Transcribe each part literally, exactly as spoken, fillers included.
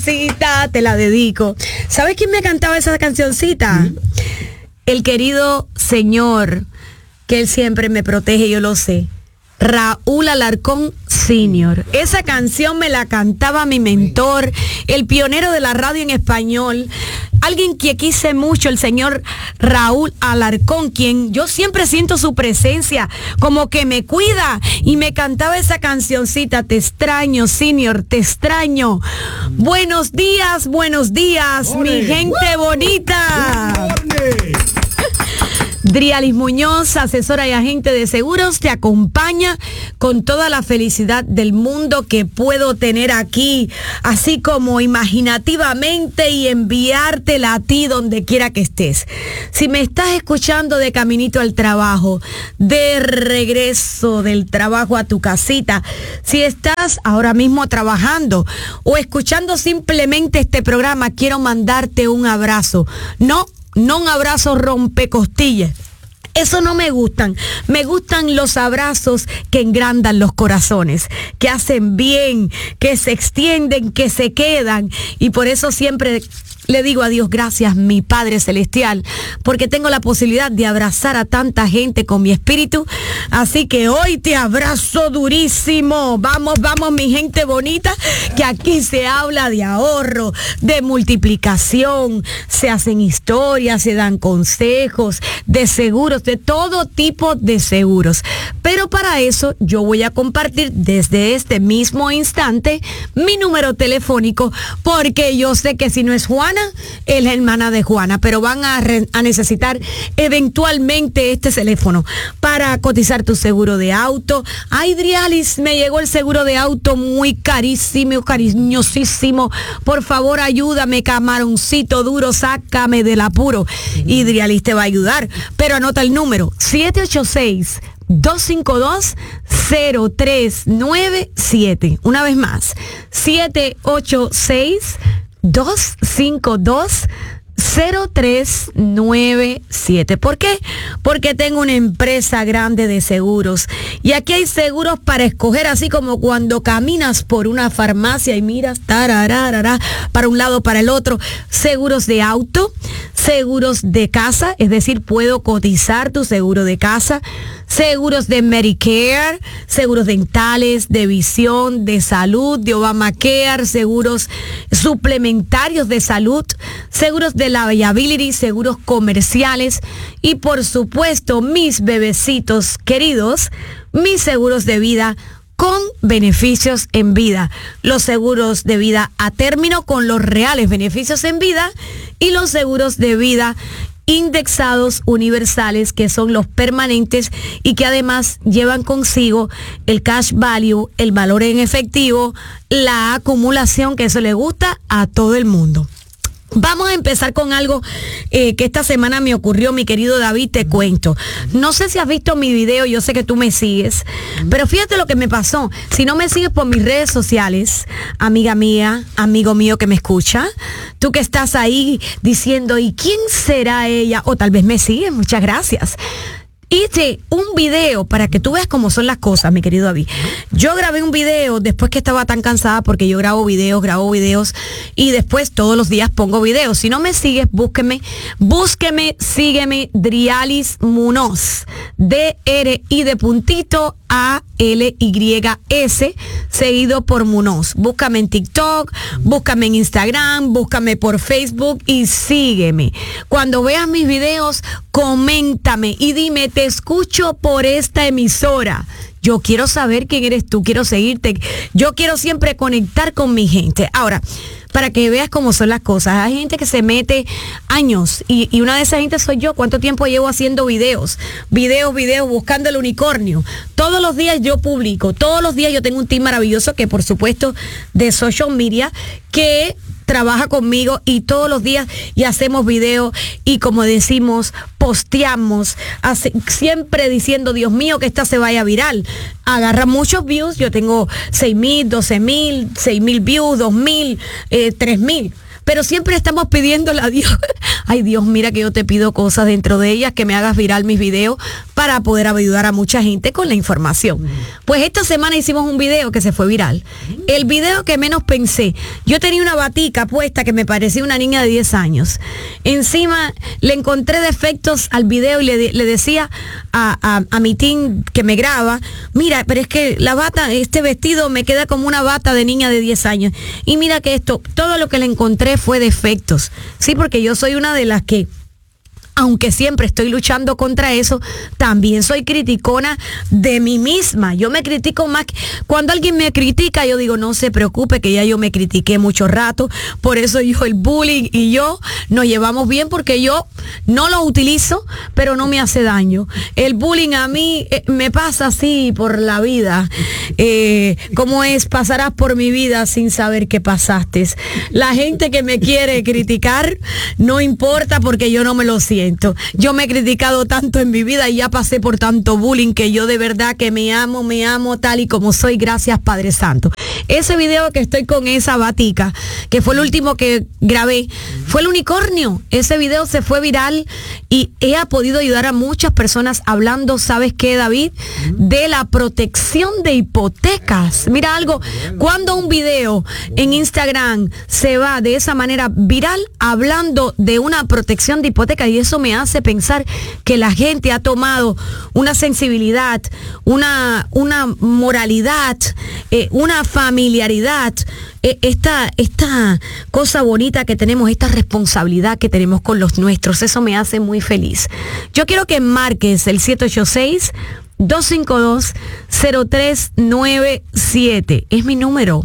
cancioncita te la dedico. ¿Sabes quién me cantaba esa cancioncita? ¿Mm? El querido señor, que él siempre me protege, yo lo sé. Raúl Alarcón Senior. Esa canción me la cantaba mi mentor, el pionero de la radio en español, alguien que quise mucho, el señor Raúl Alarcón, quien yo siempre siento su presencia, como que me cuida, y me cantaba esa cancioncita, te extraño, Senior, te extraño. Buenos días, buenos días, ¡Ole! Mi gente bonita. ¡Ole! Drialis Muñoz, asesora y agente de seguros, te acompaña con toda la felicidad del mundo que puedo tener aquí, así como imaginativamente, y enviártela a ti donde quiera que estés. Si me estás escuchando de caminito al trabajo, de regreso del trabajo a tu casita, si estás ahora mismo trabajando o escuchando simplemente este programa, quiero mandarte un abrazo. No No un abrazo rompecostillas. Eso no me gustan. Me gustan los abrazos que engrandan los corazones, que hacen bien, que se extienden, que se quedan. Y por eso siempre le digo a Dios gracias, mi Padre Celestial, porque tengo la posibilidad de abrazar a tanta gente con mi espíritu. Así que hoy te abrazo durísimo. Vamos, vamos, mi gente bonita, que aquí se habla de ahorro, de multiplicación, se hacen historias, se dan consejos, de seguros, de todo tipo de seguros. Pero para eso yo voy a compartir desde este mismo instante mi número telefónico, porque yo sé que si no es Juana, es la hermana de Juana, pero van a, re, a necesitar eventualmente este teléfono para cotizar tu seguro de auto. Ay, Drialis, me llegó el seguro de auto muy carísimo, cariñosísimo. Por favor, ayúdame, camaroncito duro, sácame del apuro. Y Drialis te va a ayudar, pero anota el número siete ocho seis, dos cinco dos, cero tres nueve siete. Una vez más, siete ocho seis, dos cinco dos, cero tres nueve siete. ¿Por qué? Porque tengo una empresa grande de seguros, y aquí hay seguros para escoger, así como cuando caminas por una farmacia y miras tarararara, para un lado, para el otro. Seguros de auto, seguros de casa, es decir, puedo cotizar tu seguro de casa, seguros de Medicare, seguros dentales, de visión, de salud, de Obamacare, seguros suplementarios de salud, seguros de liability, seguros comerciales, y por supuesto, mis bebecitos queridos, mis seguros de vida con beneficios en vida, los seguros de vida a término con los reales beneficios en vida, y los seguros de vida indexados universales, que son los permanentes y que además llevan consigo el cash value, el valor en efectivo, la acumulación, que eso le gusta a todo el mundo. Vamos a empezar con algo eh, que esta semana me ocurrió, mi querido David, te cuento. No sé si has visto mi video, yo sé que tú me sigues, pero fíjate lo que me pasó. Si no me sigues por mis redes sociales, amiga mía, amigo mío que me escucha, tú que estás ahí diciendo, ¿y quién será ella? O tal vez me sigues, muchas gracias. Hice un video para que tú veas cómo son las cosas, mi querido David. Yo grabé un video después que estaba tan cansada, porque yo grabo videos, grabo videos y después todos los días pongo videos. Si no me sigues, búsqueme, búsqueme, sígueme, Drialis Muñoz, D R I de puntito A L Y S, seguido por Muñoz. Búscame en TikTok, búscame en Instagram, búscame por Facebook y sígueme. Cuando veas mis videos, coméntame y dime, te escucho por esta emisora. Yo quiero saber quién eres tú, quiero seguirte. Yo quiero siempre conectar con mi gente. Ahora, para que veas cómo son las cosas, hay gente que se mete años, y, y una de esas gente soy yo. ¿Cuánto tiempo llevo haciendo videos? Videos, videos, buscando el unicornio. Todos los días yo publico, todos los días yo tengo un team maravilloso, que por supuesto de social media, que trabaja conmigo, y todos los días y hacemos videos, y como decimos, posteamos, hace, siempre diciendo, Dios mío, que esta se vaya viral. Agarra muchos views, yo tengo seis mil, doce mil, seis mil views, dos mil, eh, tres mil. pero siempre estamos pidiéndole a Dios, ay Dios, mira que yo te pido cosas dentro de ellas, que me hagas viral mis videos para poder ayudar a mucha gente con la información. Pues esta semana hicimos un video que se fue viral. El video que menos pensé, yo tenía una batica puesta que me parecía una niña de diez años. Encima le encontré defectos al video y le, le decía a, a, a mi team que me graba, mira, pero es que la bata, este vestido me queda como una bata de niña de diez años. Y mira que esto, todo lo que le encontré fue defectos. Sí, porque yo soy una de las que, aunque siempre estoy luchando contra eso, también soy criticona de mí misma. Yo me critico más. Cuando alguien me critica, yo digo, no se preocupe, que ya yo me critiqué mucho rato. Por eso yo, el bullying y yo nos llevamos bien, porque yo no lo utilizo, pero no me hace daño. El bullying a mí eh, me pasa así por la vida. Eh, ¿Cómo es? Pasarás por mi vida sin saber que pasaste. La gente que me quiere criticar, no importa, porque yo no me lo siento. Yo me he criticado tanto en mi vida y ya pasé por tanto bullying, que yo de verdad que me amo, me amo tal y como soy, gracias Padre Santo. Ese video que estoy con esa batica, que fue el último que grabé, fue el unicornio. Ese video se fue viral y he podido ayudar a muchas personas hablando, ¿sabes qué, David? De la protección de hipotecas. Mira algo, cuando un video en Instagram se va de esa manera viral, hablando de una protección de hipotecas, y eso me hace pensar que la gente ha tomado una sensibilidad, una, una moralidad, eh, una familiaridad, eh, esta, esta cosa bonita que tenemos, esta responsabilidad que tenemos con los nuestros. Eso me hace muy feliz. Yo quiero que marques el siete ocho seis, dos cinco dos, cero tres nueve siete. Es mi número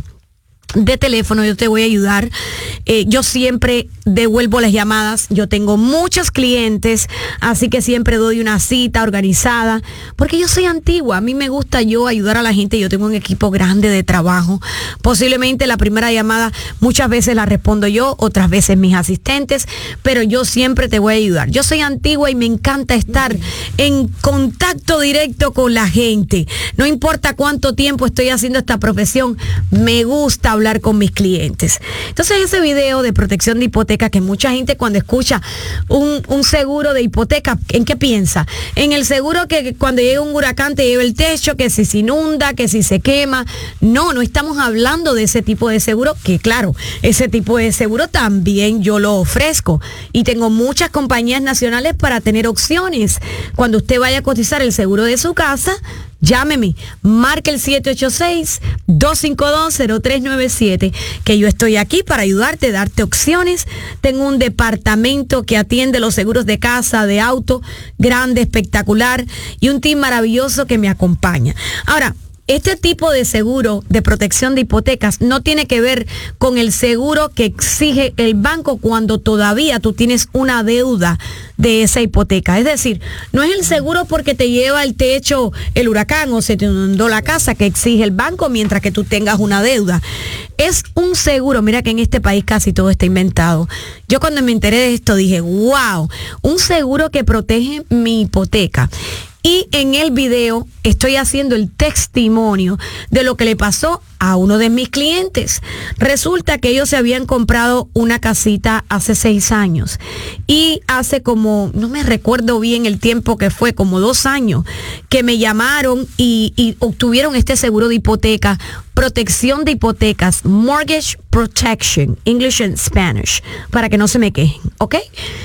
de teléfono, yo te voy a ayudar. Eh, yo siempre devuelvo las llamadas, yo tengo muchos clientes, así que siempre doy una cita organizada, porque yo soy antigua, a mí me gusta yo ayudar a la gente, yo tengo un equipo grande de trabajo. Posiblemente la primera llamada muchas veces la respondo yo, otras veces mis asistentes, pero yo siempre te voy a ayudar. Yo soy antigua y me encanta estar en contacto directo con la gente. No importa cuánto tiempo estoy haciendo esta profesión, me gusta hablar con mis clientes. Entonces, ese video de protección de hipoteca, que mucha gente cuando escucha un, un seguro de hipoteca, ¿en qué piensa? En el seguro que cuando llega un huracán te lleva el techo, que si se inunda, que si se quema. No, no estamos hablando de ese tipo de seguro, que claro, ese tipo de seguro también yo lo ofrezco. Y tengo muchas compañías nacionales para tener opciones. Cuando usted vaya a cotizar el seguro de su casa, llámeme, marque el siete ocho seis, dos cinco dos, cero tres nueve siete, que yo estoy aquí para ayudarte, darte opciones. Tengo un departamento que atiende los seguros de casa, de auto, grande, espectacular, y un team maravilloso que me acompaña. Ahora, este tipo de seguro de protección de hipotecas no tiene que ver con el seguro que exige el banco cuando todavía tú tienes una deuda de esa hipoteca. Es decir, no es el seguro porque te lleva el techo el huracán o se te inundó la casa que exige el banco mientras que tú tengas una deuda. Es un seguro, mira que en este país casi todo está inventado. Yo cuando me enteré de esto dije, wow, un seguro que protege mi hipoteca. Y en el video estoy haciendo el testimonio de lo que le pasó a uno de mis clientes. Resulta que ellos se habían comprado una casita hace seis años. Y hace como, no me recuerdo bien el tiempo que fue, como dos años, que me llamaron y, y obtuvieron este seguro de hipoteca, protección de hipotecas, mortgage protection, English and Spanish, para que no se me quejen, ¿ok?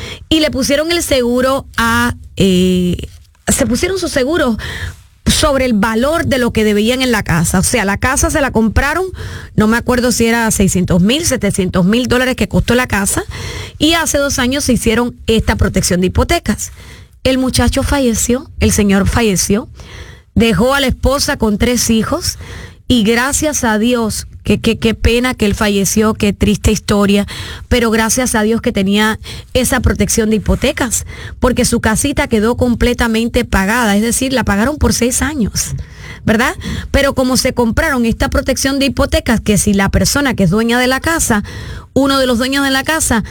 Y le pusieron el seguro a... Eh, se pusieron sus seguros sobre el valor de lo que debían en la casa. O sea, la casa se la compraron, no me acuerdo si era seiscientos mil, setecientos mil dólares que costó la casa, y hace dos años se hicieron esta protección de hipotecas. El muchacho falleció, el señor falleció, dejó a la esposa con tres hijos, y gracias a Dios, que qué pena que él falleció, qué triste historia, pero gracias a Dios que tenía esa protección de hipotecas, porque su casita quedó completamente pagada, es decir, la pagaron por seis años, ¿verdad? Pero como se compraron esta protección de hipotecas, que si la persona que es dueña de la casa, uno de los dueños de la casa,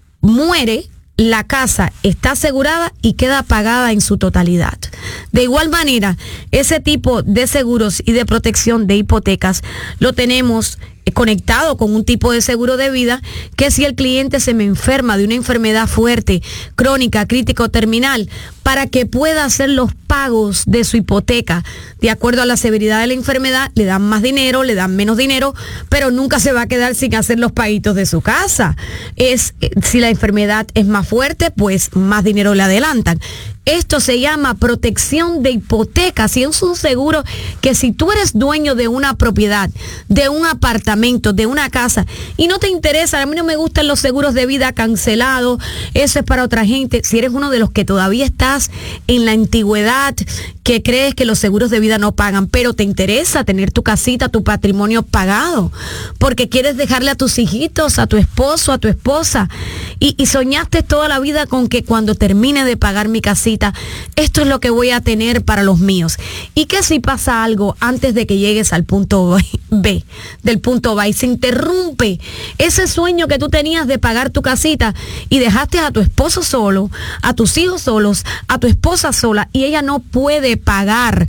muere, la casa está asegurada y queda pagada en su totalidad. De igual manera, ese tipo de seguros y de protección de hipotecas lo tenemos conectado con un tipo de seguro de vida que si el cliente se me enferma de una enfermedad fuerte, crónica, crítica o terminal, para que pueda hacer los pagos de su hipoteca de acuerdo a la severidad de la enfermedad, le dan más dinero, le dan menos dinero, pero nunca se va a quedar sin hacer los paguitos de su casa. Es, si la enfermedad es más fuerte, pues más dinero le adelantan. Esto se llama protección de hipoteca. Si es un seguro que si tú eres dueño de una propiedad, de un apartamento, de una casa, y no te interesa, a mí no me gustan los seguros de vida cancelados, eso es para otra gente. Si eres uno de los que todavía estás en la antigüedad, que crees que los seguros de vida no pagan, pero te interesa tener tu casita, tu patrimonio pagado, porque quieres dejarle a tus hijitos, a tu esposo, a tu esposa, y, y soñaste toda la vida con que cuando termine de pagar mi casita, esto es lo que voy a tener para los míos. Y que si pasa algo antes de que llegues al punto B, del punto B, y se interrumpe ese sueño que tú tenías de pagar tu casita y dejaste a tu esposo solo, a tus hijos solos, a tu esposa sola, y ella no puede pagar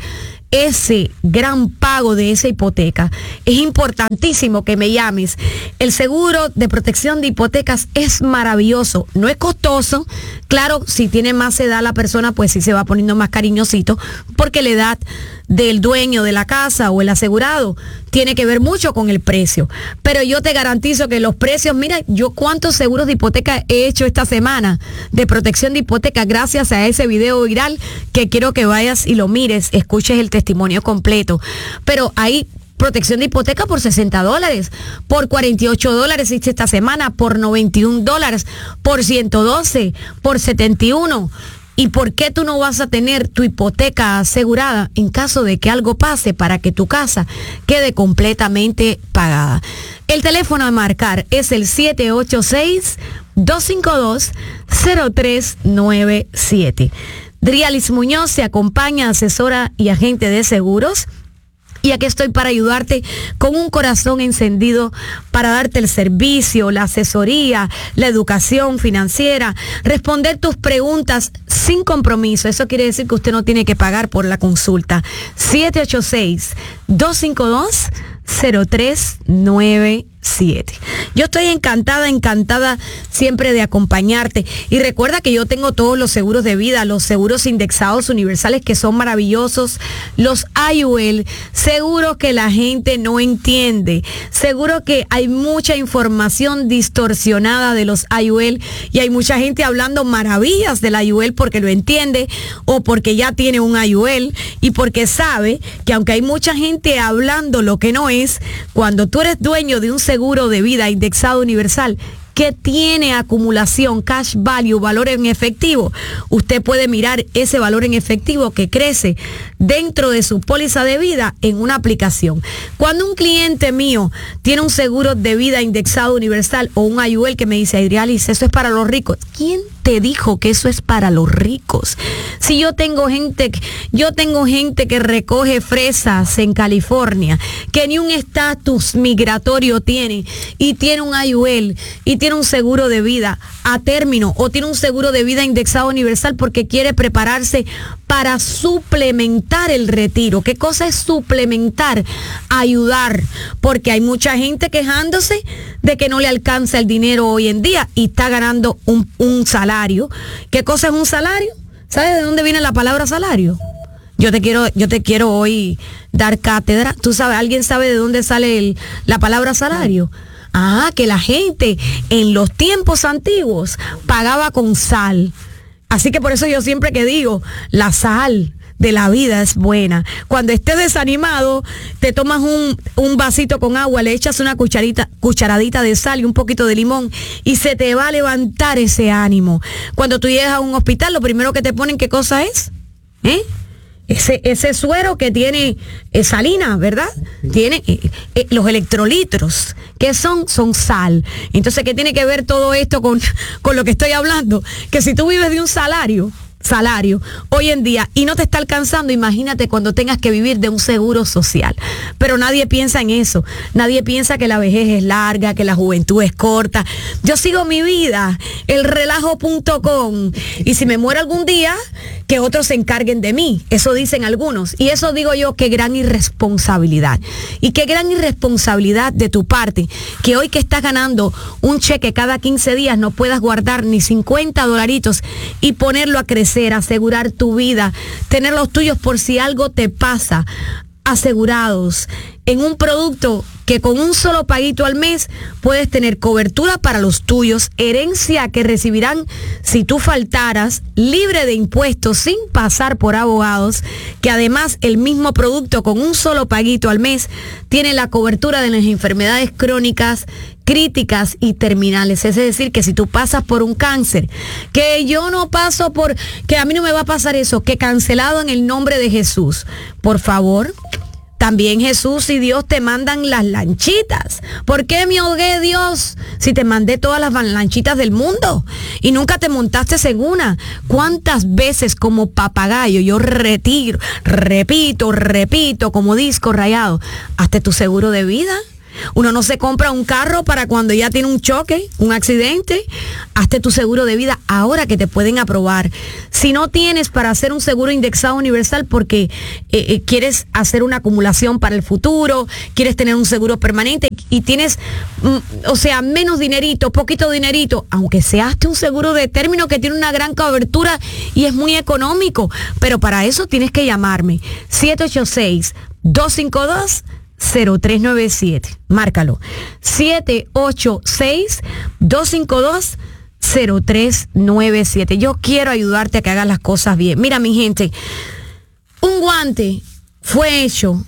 ese gran pago de esa hipoteca, es importantísimo que me llames. El seguro de protección de hipotecas es maravilloso, no es costoso. Claro, si tiene más edad la persona, pues sí se va poniendo más cariñosito, porque la edad del dueño de la casa o el asegurado tiene que ver mucho con el precio. Pero yo te garantizo que los precios, mira, yo cuántos seguros de hipoteca he hecho esta semana de protección de hipoteca gracias a ese video viral que quiero que vayas y lo mires, escuches el testimonio completo. Pero hay protección de hipoteca por sesenta dólares, por cuarenta y ocho dólares hice esta semana, por noventa y un dólares, por ciento doce, por setenta y uno. ¿Y por qué tú no vas a tener tu hipoteca asegurada en caso de que algo pase para que tu casa quede completamente pagada? El teléfono a marcar es el siete ocho seis, dos cinco dos, cero tres nueve siete. Drialis Muñoz se acompaña, asesora y agente de seguros. Y aquí estoy para ayudarte con un corazón encendido para darte el servicio, la asesoría, la educación financiera, responder tus preguntas sin compromiso. Eso quiere decir que usted no tiene que pagar por la consulta. siete ocho seis, dos cinco dos, cero tres nueve siete. Yo estoy encantada, encantada siempre de acompañarte. Y recuerda que yo tengo todos los seguros de vida, los seguros indexados universales que son maravillosos, los I U L, seguros que la gente no entiende, seguro que hay mucha información distorsionada de los I U L y hay mucha gente hablando maravillas del I U L porque lo entiende o porque ya tiene un I U L y porque sabe que aunque hay mucha gente hablando lo que no es, cuando tú eres dueño de un seguro seguro de vida indexado universal que tiene acumulación, cash value, valor en efectivo, usted puede mirar ese valor en efectivo que crece dentro de su póliza de vida en una aplicación. Cuando un cliente mío tiene un seguro de vida indexado universal o un I U L que me dice, Drialis, eso es para los ricos. ¿Quién te dijo que eso es para los ricos? Si yo tengo gente, yo tengo gente que recoge fresas en California, que ni un estatus migratorio tiene y tiene un I U L y tiene un seguro de vida a término o tiene un seguro de vida indexado universal porque quiere prepararse para suplementar el retiro. ¿Qué cosa es suplementar? Ayudar, porque hay mucha gente quejándose de que no le alcanza el dinero hoy en día y está ganando un, un salario. ¿Qué cosa es un salario? ¿Sabes de dónde viene la palabra salario? Yo te quiero, yo te quiero hoy dar cátedra. ¿Tú sabes, alguien sabe de dónde sale el, la palabra salario? Ah, que la gente en los tiempos antiguos pagaba con sal. Así que por eso yo siempre que digo, la sal de la vida es buena. Cuando estés desanimado, te tomas un, un vasito con agua, le echas una cucharita, cucharadita de sal y un poquito de limón y se te va a levantar ese ánimo. Cuando tú llegas a un hospital, lo primero que te ponen, ¿qué cosa es? ¿Eh? Ese, ese suero que tiene eh, salina, ¿verdad? Sí. Tiene eh, eh, los electrolitos, ¿qué son? Son sal. Entonces, ¿qué tiene que ver todo esto con, con lo que estoy hablando? Que si tú vives de un salario, salario hoy en día y no te está alcanzando, imagínate cuando tengas que vivir de un seguro social. Pero nadie piensa en eso, nadie piensa que la vejez es larga, que la juventud es corta. Yo sigo mi vida, el relajo punto com, y si me muero algún día, que otros se encarguen de mí. Eso dicen algunos, y eso digo yo, qué gran irresponsabilidad. Y qué gran irresponsabilidad de tu parte, que hoy que estás ganando un cheque cada quince días no puedas guardar ni cincuenta dolaritos y ponerlo a crecer, asegurar tu vida, tener los tuyos por si algo te pasa, asegurados en un producto que con un solo paguito al mes puedes tener cobertura para los tuyos, herencia que recibirán si tú faltaras, libre de impuestos, sin pasar por abogados, que además el mismo producto con un solo paguito al mes tiene la cobertura de las enfermedades crónicas, críticas y terminales. Es decir, que si tú pasas por un cáncer, que yo no paso por, que a mí no me va a pasar eso, que cancelado en el nombre de Jesús. Por favor, también Jesús y Dios te mandan las lanchitas. ¿Por qué me ahogué, Dios, si te mandé todas las lanchitas del mundo y nunca te montaste en una? ¿Cuántas veces como papagayo yo retiro, repito, repito, como disco rayado? Hazte tu seguro de vida. Uno no se compra un carro para cuando ya tiene un choque, un accidente. Hazte tu seguro de vida ahora que te pueden aprobar. Si no tienes para hacer un seguro indexado universal porque eh, eh, quieres hacer una acumulación para el futuro, quieres tener un seguro permanente y tienes, mm, o sea, menos dinerito, poquito dinerito, aunque sea hazte un seguro de término que tiene una gran cobertura y es muy económico. Pero para eso tienes que llamarme siete ocho seis, dos cinco dos, cero tres nueve siete. Márcalo. siete ocho seis, dos cinco dos, cero tres nueve siete. Yo quiero ayudarte a que hagas las cosas bien. Mira, mi gente, un guante fue hecho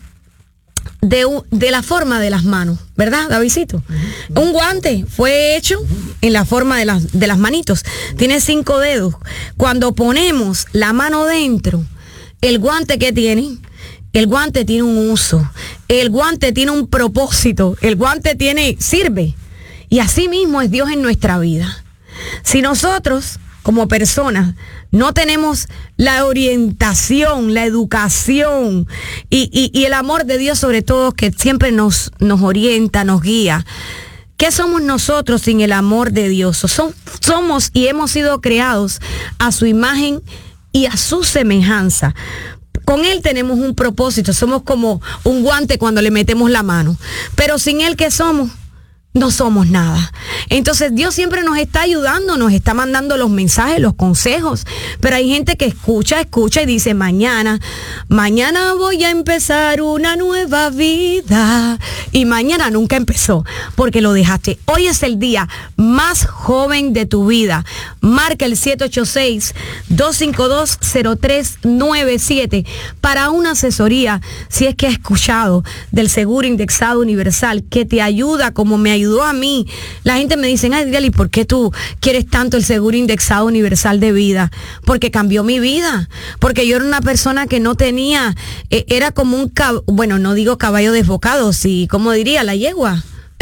de, de la forma de las manos, ¿verdad, Davidcito? Uh-huh. Un guante fue hecho en la forma de las, de las manitos. Tiene cinco dedos. Cuando ponemos la mano dentro, el guante que tiene... El guante tiene un uso, el guante tiene un propósito, el guante tiene, sirve. Y así mismo es Dios en nuestra vida. Si nosotros, como personas, no tenemos la orientación, la educación y, y, y el amor de Dios sobre todo, que siempre nos, nos orienta, nos guía, ¿qué somos nosotros sin el amor de Dios? Som, somos y hemos sido creados a su imagen y a su semejanza. Con Él tenemos un propósito, somos como un guante cuando le metemos la mano, pero sin Él, ¿qué somos? No somos nada. Entonces Dios siempre nos está ayudando, nos está mandando los mensajes, los consejos, pero hay gente que escucha, escucha y dice, mañana, mañana voy a empezar una nueva vida, y mañana nunca empezó, porque lo dejaste. Hoy es el día más joven de tu vida. Marca el siete ocho seis, dos cinco dos, cero tres nueve siete para una asesoría, si es que has escuchado del seguro indexado universal, que te ayuda como me ayudó a mí. La gente me dice, ay, Diali, ¿por qué tú quieres tanto el seguro indexado universal de vida? Porque cambió mi vida, porque yo era una persona que no tenía, eh, era como un, cab- bueno, no digo caballo desbocado, sí, ¿cómo diría? La yegua.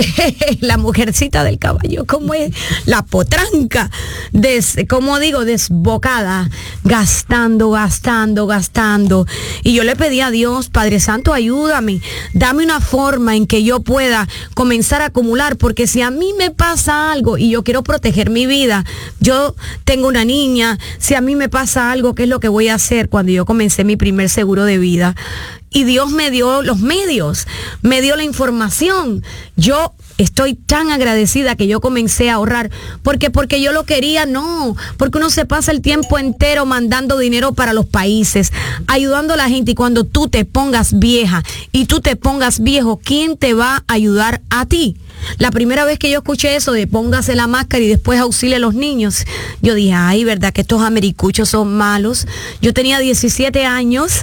La mujercita del caballo, ¿cómo es? La potranca, des, como digo, desbocada, gastando, gastando, gastando. Y yo le pedí a Dios, Padre Santo, ayúdame, dame una forma en que yo pueda comenzar a acumular, porque si a mí me pasa algo y yo quiero proteger mi vida, yo tengo una niña, si a mí me pasa algo, ¿qué es lo que voy a hacer? Cuando yo comencé mi primer seguro de vida, y Dios me dio los medios, me dio la información. Yo estoy tan agradecida que yo comencé a ahorrar. Porque porque yo lo quería, no. Porque uno se pasa el tiempo entero mandando dinero para los países, ayudando a la gente. Y cuando tú te pongas vieja y tú te pongas viejo, ¿quién te va a ayudar a ti? La primera vez que yo escuché eso de póngase la máscara y después auxilie a los niños, yo dije, ay, ¿verdad que estos americuchos son malos? Yo tenía diecisiete años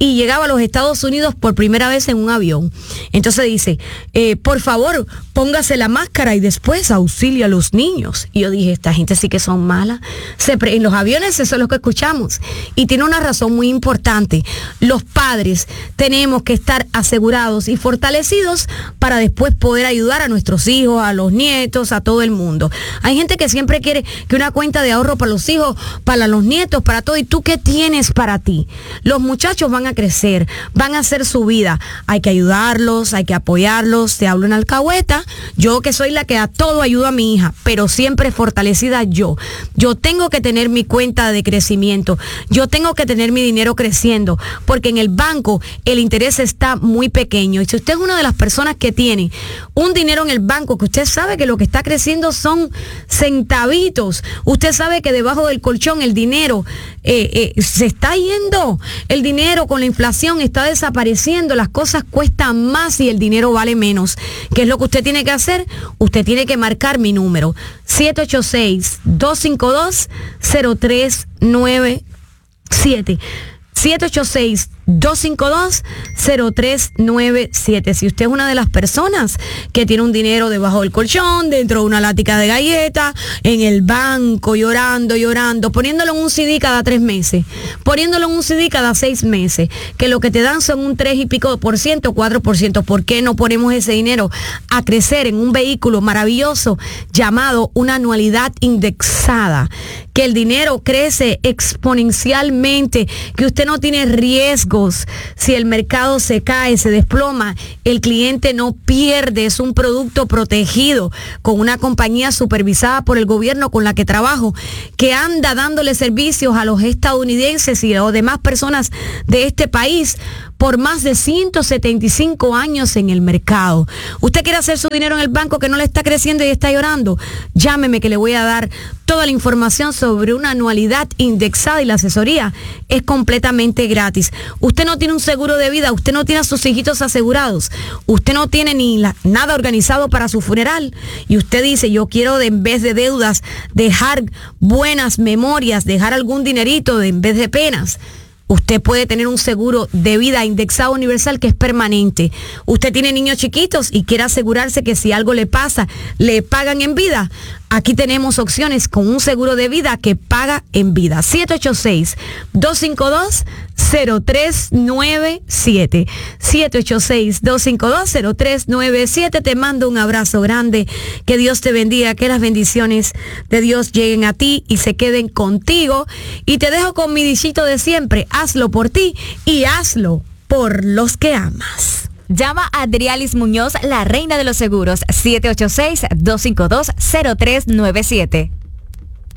y llegaba a los Estados Unidos por primera vez en un avión. Entonces dice, eh, por favor, póngase la máscara y después auxilia a los niños. Y yo dije, esta gente sí que son malas. Se pre- en los aviones eso es lo que escuchamos. Y tiene una razón muy importante. Los padres tenemos que estar asegurados y fortalecidos para después poder ayudar a nuestros hijos, a los nietos, a todo el mundo. Hay gente que siempre quiere que una cuenta de ahorro para los hijos, para los nietos, para todo. ¿Y tú qué tienes para ti? Los muchachos van a crecer, van a hacer su vida. Hay que ayudarlos, hay que apoyarlos. Te hablo en alcahueta. Yo que soy la que a todo ayudo a mi hija, pero siempre fortalecida yo. Yo tengo que tener mi cuenta de crecimiento. Yo tengo que tener mi dinero creciendo, porque en el banco el interés está muy pequeño. Y si usted es una de las personas que tiene un dinero en el banco, que usted sabe que lo que está creciendo son centavitos, usted sabe que debajo del colchón el dinero eh, eh, se está yendo, el dinero con la inflación está desapareciendo, las cosas cuestan más y el dinero vale menos. ¿Qué es lo que usted tiene que hacer? Usted tiene que marcar mi número, siete ocho seis, dos cinco dos, cero tres nueve siete. siete ocho seis, dos cinco dos, cero tres nueve siete. Si usted es una de las personas que tiene un dinero debajo del colchón, dentro de una lática de galleta, en el banco, llorando, llorando, poniéndolo en un C D cada tres meses, poniéndolo en un C D cada seis meses, que lo que te dan son un tres y pico por ciento, cuatro por ciento, ¿por qué no ponemos ese dinero a crecer en un vehículo maravilloso llamado una anualidad indexada? Que el dinero crece exponencialmente, que usted no tiene riesgos. Si el mercado se cae, se desploma, el cliente no pierde, es un producto protegido con una compañía supervisada por el gobierno con la que trabajo, que anda dándole servicios a los estadounidenses y a las demás personas de este país por más de ciento setenta y cinco años en el mercado. ¿Usted quiere hacer su dinero en el banco que no le está creciendo y está llorando? Llámeme que le voy a dar toda la información sobre una anualidad indexada y la asesoría es completamente gratis. Usted no tiene un seguro de vida, usted no tiene a sus hijitos asegurados, usted no tiene ni la, nada organizado para su funeral y usted dice, yo quiero de, en vez de deudas dejar buenas memorias, dejar algún dinerito de, en vez de penas. Usted puede tener un seguro de vida indexado universal que es permanente. Usted tiene niños chiquitos y quiere asegurarse que si algo le pasa, le pagan en vida. Aquí tenemos opciones con un seguro de vida que paga en vida. siete ocho seis, dos cinco dos, cero tres nueve siete. siete ocho seis, dos cinco dos, cero tres nueve siete. Te mando un abrazo grande. Que Dios te bendiga. Que las bendiciones de Dios lleguen a ti y se queden contigo. Y te dejo con mi dichito de siempre. Hazlo por ti y hazlo por los que amas. Llama a Adrialis Muñoz, la reina de los seguros, siete ocho seis, dos cinco dos, cero tres nueve siete.